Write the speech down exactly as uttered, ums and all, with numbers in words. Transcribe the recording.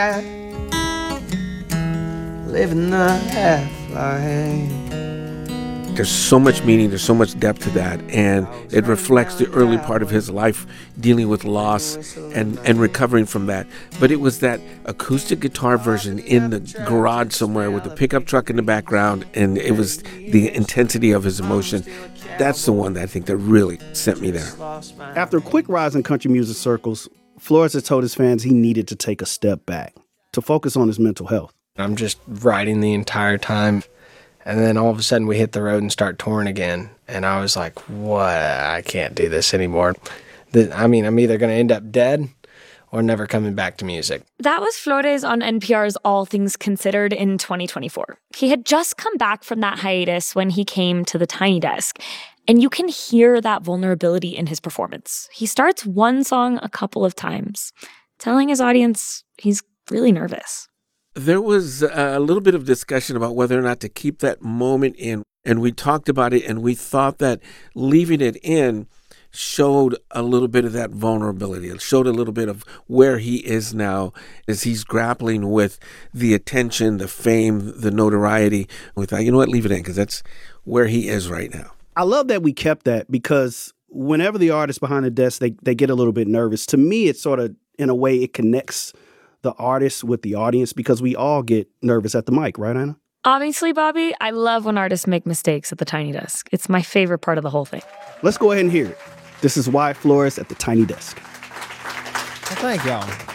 Living the half life. There's so much meaning, there's so much depth to that, and it reflects the early part of his life dealing with loss and, and recovering from that. But it was that acoustic guitar version in the garage somewhere with the pickup truck in the background, and it was the intensity of his emotion. That's the one that I think that really sent me there. After a quick rise in country music circles, Flores had told his fans he needed to take a step back to focus on his mental health. I'm just writing the entire time. And then all of a sudden we hit the road and start touring again. And I was like, what? I can't do this anymore. The, I mean, I'm either going to end up dead or never coming back to music. That was Flores on N P R's All Things Considered in twenty twenty-four. He had just come back from that hiatus when he came to the Tiny Desk. And you can hear that vulnerability in his performance. He starts one song a couple of times, telling his audience he's really nervous. There was a little bit of discussion about whether or not to keep that moment in, and we talked about it, and we thought that leaving it in showed a little bit of that vulnerability. It showed a little bit of where he is now as he's grappling with the attention, the fame, the notoriety. We thought, you know what, leave it in, because that's where he is right now. I love that we kept that, because whenever the artist behind the desk, they, they get a little bit nervous. To me, it's sort of, in a way, it connects the artist with the audience, because we all get nervous at the mic, right, Anna? Obviously, Bobby, I love when artists make mistakes at the Tiny Desk. It's my favorite part of the whole thing. Let's go ahead and hear it. This is Wyatt Flores at the Tiny Desk. Well, thank y'all.